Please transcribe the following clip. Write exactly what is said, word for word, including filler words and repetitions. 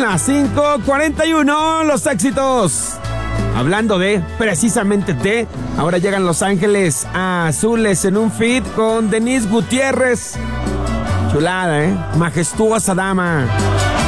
las cinco cuarenta y uno, los éxitos. Hablando de, precisamente de, ahora llegan Los Ángeles Azules en un feat con Denise Gutiérrez. Chulada, ¿eh? Majestuosa dama.